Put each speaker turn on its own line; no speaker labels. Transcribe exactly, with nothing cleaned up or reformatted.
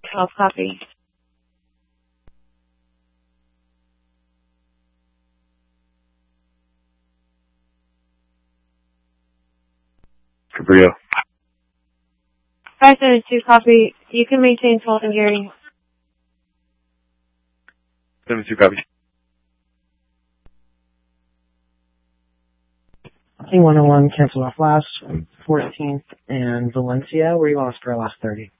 twelve, copy.
Cabrillo.
five seven two, copy. You can maintain Fulton hearing.
seven two, copy.
King one oh one, cancel off last, fourteenth and Valencia, where you lost for our last thirty.